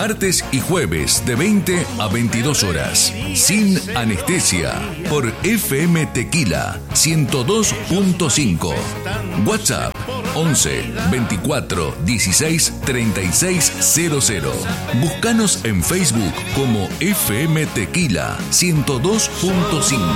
Martes y jueves de 20 a 22 horas. Sin anestesia. Por FM Tequila 102.5. WhatsApp 11 24 16 36 00. Búscanos en Facebook como FM Tequila 102.5.